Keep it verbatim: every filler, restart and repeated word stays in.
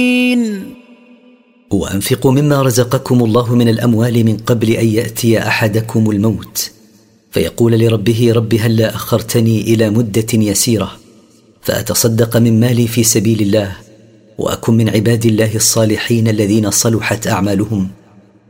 وأنفقوا مما رزقكم الله من الأموال من قبل أن يأتي أحدكم الموت فيقول لربه رب هلا أخرتني إلى مدة يسيرة فأتصدق من مالي في سبيل الله وأكن من عباد الله الصالحين الذين صلحت أعمالهم